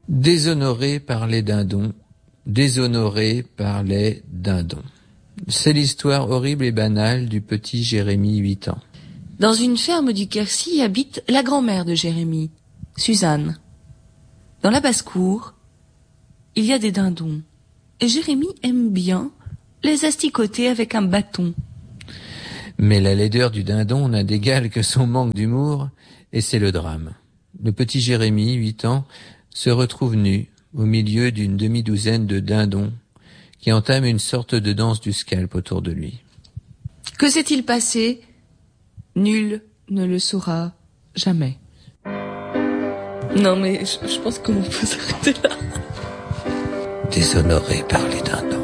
Déshonoré par les dindons, déshonoré par les dindons. C'est l'histoire horrible et banale du petit Jérémie, 8 ans. Dans une ferme du Quercy habite la grand-mère de Jérémie, Suzanne. Dans la basse-cour, il y a des dindons. Et Jérémie aime bien les asticoter avec un bâton. Mais la laideur du dindon n'a d'égal que son manque d'humour, et c'est le drame. Le petit Jérémie, 8 ans, se retrouve nu, au milieu d'une demi-douzaine de dindons, qui entament une sorte de danse du scalp autour de lui. Que s'est-il passé ? Nul ne le saura jamais. Non mais je pense qu'on peut s'arrêter là. Déshonoré par les dindons.